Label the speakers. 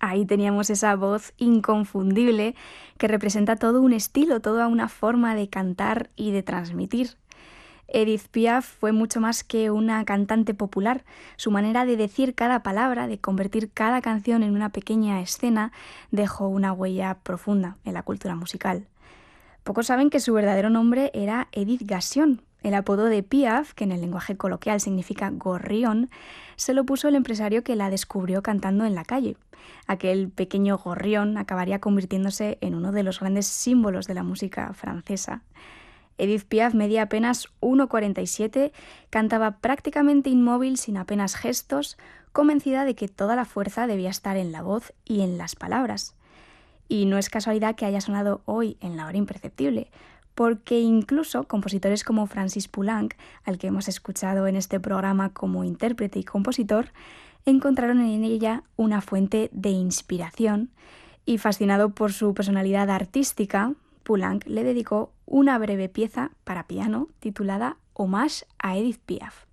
Speaker 1: Ahí teníamos esa voz inconfundible que representa todo un estilo, toda una forma de cantar y de transmitir. Edith Piaf fue mucho más que una cantante popular. Su manera de decir cada palabra, de convertir cada canción en una pequeña escena, dejó una huella profunda en la cultura musical. Pocos saben que su verdadero nombre era Edith Gassion. El apodo de Piaf, que en el lenguaje coloquial significa gorrión, se lo puso el empresario que la descubrió cantando en la calle. Aquel pequeño gorrión acabaría convirtiéndose en uno de los grandes símbolos de la música francesa. Edith Piaf medía apenas 1,47, cantaba prácticamente inmóvil sin apenas gestos, convencida de que toda la fuerza debía estar en la voz y en las palabras. Y no es casualidad que haya sonado hoy en La Hora Imperceptible, porque incluso compositores como Francis Poulenc, al que hemos escuchado en este programa como intérprete y compositor, encontraron en ella una fuente de inspiración y, fascinado por su personalidad artística, Poulenc le dedicó una breve pieza para piano titulada Hommage a Edith Piaf.